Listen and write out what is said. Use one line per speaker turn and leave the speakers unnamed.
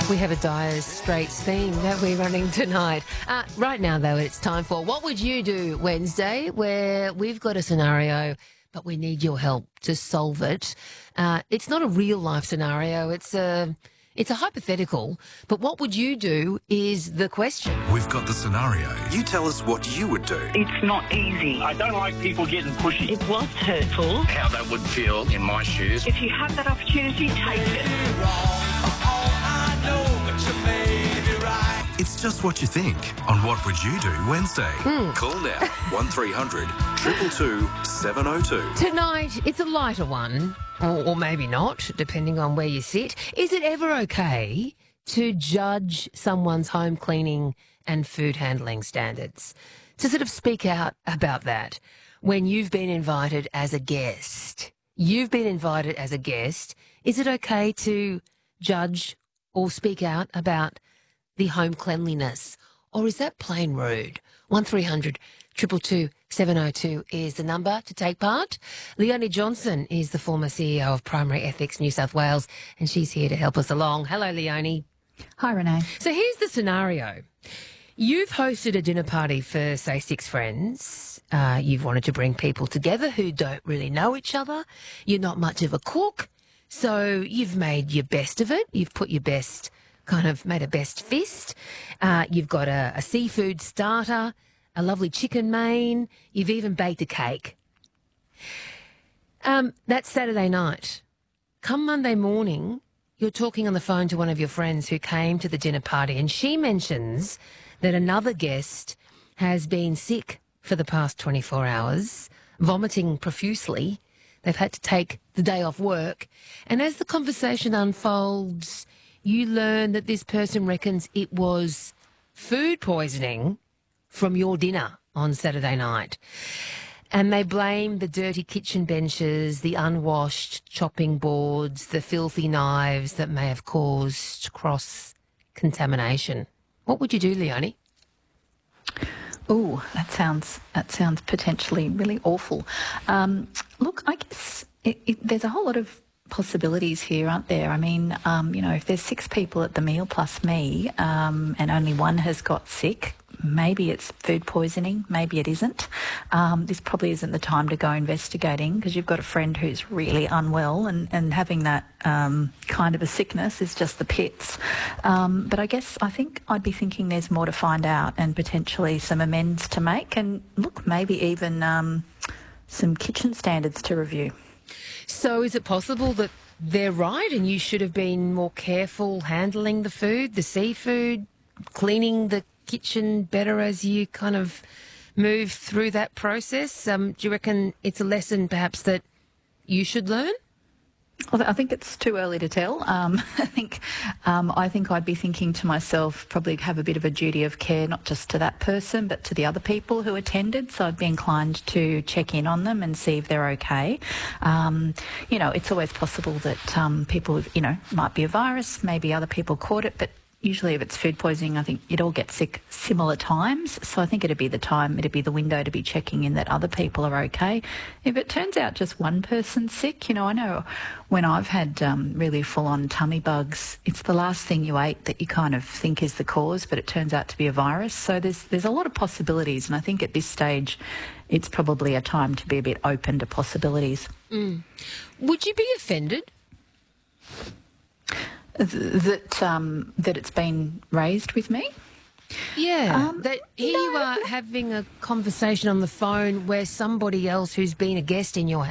We have a Dire Straits theme that we're running tonight. Right now, though, it's time for What Would You Do Wednesday, where we've got a scenario, but we need your help to solve it. It's not a real-life scenario. It's a hypothetical, but what would you do is the question.
We've got the scenario. You tell us what you would do.
It's not easy.
I don't like people getting pushy.
It was hurtful.
How that would feel in my shoes.
If you have that opportunity, take it.
It's just what you think on What Would You Do Wednesday. Call now 1300 222 702.
Tonight, it's a lighter one, or maybe not, depending on where you sit. Is it ever okay to judge someone's home cleaning and food handling standards? To sort of speak out about that when you've been invited as a guest. You've been invited as a guest. Is it okay to judge or speak out about the home cleanliness, or is that plain rude? 1300 222 702 is the number to take part. Leonie Johnson is the former CEO of Primary Ethics New South Wales, and she's here to help us along. Hello, Leonie.
Hi, Renee.
So here's the scenario. You've hosted a dinner party for, say, 6 friends. You've wanted to bring people together who don't really know each other. You're not much of a cook, so you've made your best of it. You've put your best, kind of made a best fist. You've got a seafood starter, a lovely chicken main. You've even baked a cake. That's Saturday night. Come Monday morning, you're talking on the phone to one of your friends who came to the dinner party, and she mentions that another guest has been sick for the past 24 hours, vomiting profusely. They've had to take the day off work. And as the conversation unfolds, you learn that this person reckons it was food poisoning from your dinner on Saturday night. And they blame the dirty kitchen benches, the unwashed chopping boards, the filthy knives that may have caused cross-contamination. What would you do, Leonie?
Oh, that sounds potentially really awful. Look, I guess there's a whole lot of possibilities here, aren't there? I mean, if there's 6 people at the meal plus me, and only one has got sick, maybe it's food poisoning, maybe it isn't. This probably isn't the time to go investigating because you've got a friend who's really unwell and having that kind of a sickness is just the pits. But I think I'd be thinking there's more to find out and potentially some amends to make and, look, maybe even some kitchen standards to review.
So is it possible that they're right and you should have been more careful handling the food, the seafood, cleaning the kitchen better as you kind of move through that process? Do you reckon it's a lesson perhaps that you should learn?
Well, I think it's too early to tell. I think I'd be thinking to myself, probably have a bit of a duty of care, not just to that person, but to the other people who attended. So I'd be inclined to check in on them and see if they're okay. It's always possible that people, might be a virus, maybe other people caught it, but usually if it's food poisoning, I think you'd all get sick similar times. So I think it'd be the window to be checking in that other people are okay. If it turns out just one person's sick, I know when I've had really full-on tummy bugs, it's the last thing you ate that you kind of think is the cause, but it turns out to be a virus. So there's a lot of possibilities, and I think at this stage it's probably a time to be a bit open to possibilities.
Would you be offended?
That it's been raised with me?
Yeah, that here you are having a conversation on the phone where somebody else who's been a guest in your